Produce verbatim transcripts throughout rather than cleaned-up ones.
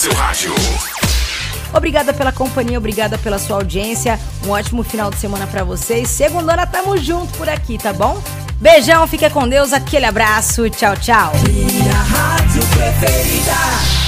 seu rádio. Obrigada pela companhia, obrigada pela sua audiência. Um ótimo final de semana pra vocês. Segundona, tamo junto por aqui, tá bom? Beijão, fica com Deus, aquele abraço, tchau, tchau. Minha rádio preferida.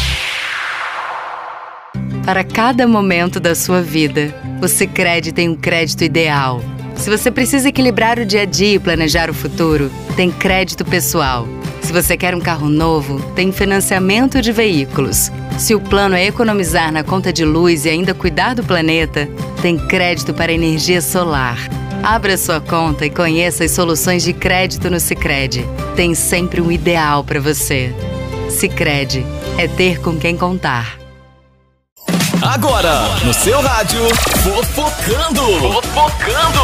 Para cada momento da sua vida, o Sicredi tem um crédito ideal. Se você precisa equilibrar o dia a dia e planejar o futuro, tem crédito pessoal. Se você quer um carro novo, tem financiamento de veículos. Se o plano é economizar na conta de luz e ainda cuidar do planeta, tem crédito para energia solar. Abra sua conta e conheça as soluções de crédito no Sicredi. Tem sempre um ideal para você. Sicredi é ter com quem contar. Agora, no seu rádio, Fofocando. Fofocando.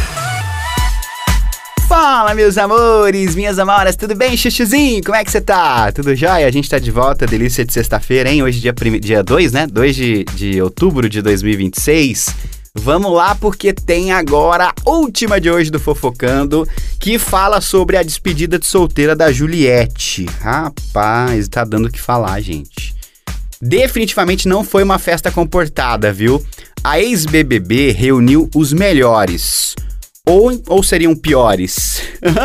Fala, meus amores, minhas amoras, tudo bem, chuchuzinho? Como é que você tá? Tudo jóia? A gente tá de volta, delícia de sexta-feira, hein? Hoje dia, prime... dia dois, né? dois de, de outubro de dois mil e vinte e seis. Vamos lá, porque tem agora a última de hoje do Fofocando, que fala sobre a despedida de solteira da Juliette. Rapaz, tá dando o que falar, gente. Definitivamente não foi uma festa comportada, viu? A ex-B B B reuniu os melhores. Ou, ou seriam piores?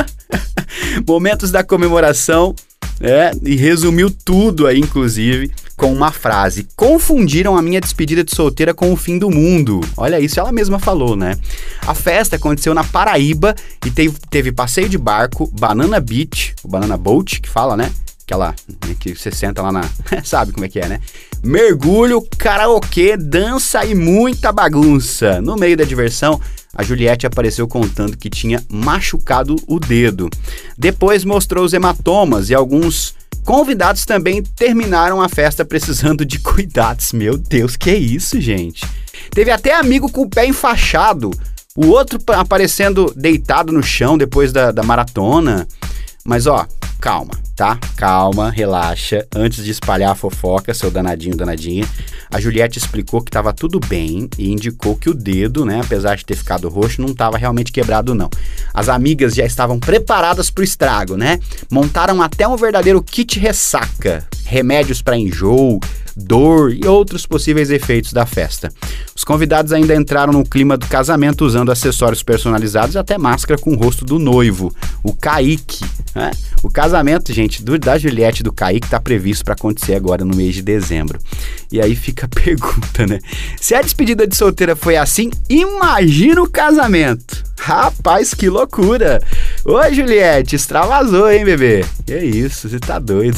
Momentos da comemoração, é, e resumiu tudo aí, inclusive, com uma frase. Confundiram a minha despedida de solteira com o fim do mundo. Olha isso, ela mesma falou, né? A festa aconteceu na Paraíba e teve, teve passeio de barco, Banana Beach, o Banana Boat, que fala, né? Aquela que você senta lá na... sabe como é que é, né? Mergulho, karaokê, dança e muita bagunça. No meio da diversão, a Juliette apareceu contando que tinha machucado o dedo. Depois mostrou os hematomas e alguns convidados também terminaram a festa precisando de cuidados. Meu Deus, que isso, gente? Teve até amigo com o pé enfaixado, o outro aparecendo deitado no chão depois da, da maratona. Mas ó, calma, tá? Calma, relaxa. Antes de espalhar a fofoca, seu danadinho, danadinha, a Juliette explicou que estava tudo bem e indicou que o dedo, né, apesar de ter ficado roxo, não estava realmente quebrado, não. As amigas já estavam preparadas pro estrago, né? Montaram até um verdadeiro kit ressaca, remédios para enjoo, dor e outros possíveis efeitos da festa. Os convidados ainda entraram no clima do casamento usando acessórios personalizados e até máscara com o rosto do noivo, o Kaique, né? O casamento, gente, do, da Juliette e do Kaique tá previsto para acontecer agora no mês de dezembro. E aí fica a pergunta, né? Se a despedida de solteira foi assim, imagina o casamento. Rapaz, que loucura! Ô, Juliette, extravasou, hein, bebê? Que isso, você tá doido.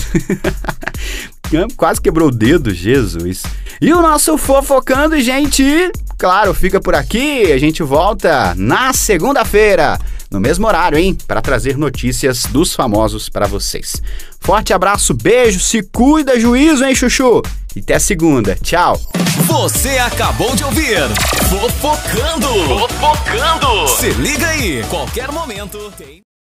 Quase quebrou o dedo, Jesus. E o nosso Fofocando, gente, claro, fica por aqui. A gente volta na segunda-feira, no mesmo horário, hein? Para trazer notícias dos famosos para vocês. Forte abraço, beijo, se cuida, juízo, hein, chuchu? E até segunda. Tchau. Você acabou de ouvir Fofocando. Fofocando. Se liga aí, qualquer momento tem...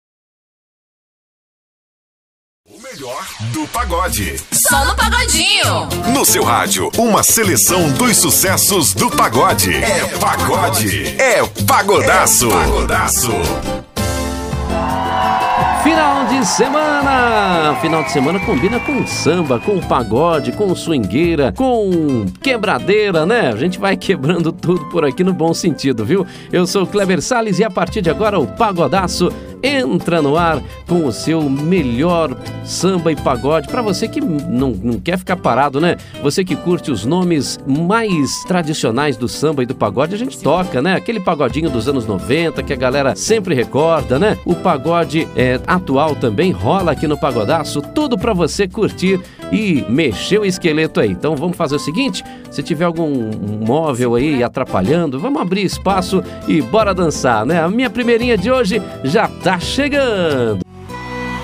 O melhor do pagode. Só no Pagodinho. No seu rádio, uma seleção dos sucessos do pagode. É pagode. É pagodaço. É pagodaço. Final de semana! Final de semana combina com samba, com pagode, com swingueira, com quebradeira, né? A gente vai quebrando tudo por aqui no bom sentido, viu? Eu sou o Kleber Salles e a partir de agora o Pagodaço entra no ar com o seu melhor samba e pagode. Para você que não, não quer ficar parado, né? Você que curte os nomes mais tradicionais do samba e do pagode, a gente toca, né? Aquele pagodinho dos anos noventa que a galera sempre recorda, né? O pagode é, atual também rola aqui no Pagodaço. Tudo para você curtir e mexer o esqueleto aí. Então vamos fazer o seguinte, se tiver algum móvel aí atrapalhando, vamos abrir espaço e bora dançar, né? A minha primeirinha de hoje já tá chegando.